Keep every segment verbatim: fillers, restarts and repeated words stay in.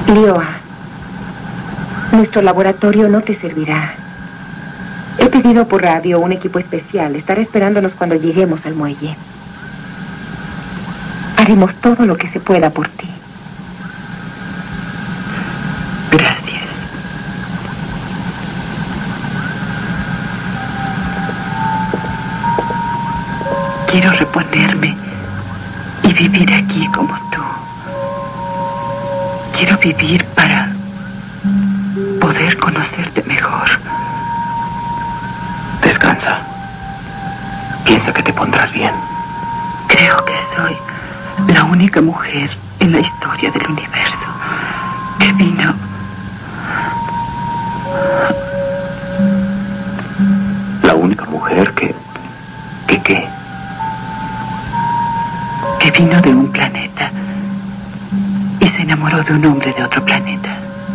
Lioa, nuestro laboratorio no te servirá. He pedido por radio un equipo especial. Estará esperándonos cuando lleguemos al muelle. Haremos todo lo que se pueda por ti. Gracias. Quiero reponerme y vivir aquí como tú. Quiero vivir para poder conocerte mejor. Descansa. Piensa que te pondrás bien. Creo que soy la única mujer en la historia del universo que vino La única mujer que... ¿Que qué? que vino de un planeta y se enamoró de un hombre de otro planeta.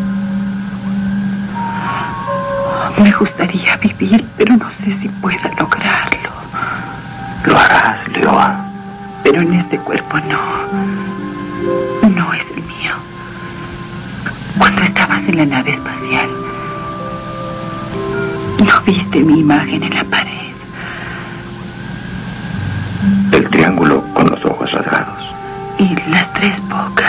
Me gustaría vivir, pero no sé si pueda lograrlo. Lo harás, Lioa. Pero en este cuerpo no. No es el mío. Cuando estabas en la nave espacial, ¿no viste mi imagen en la pared? El triángulo con los ojos rasgados. Y las tres bocas.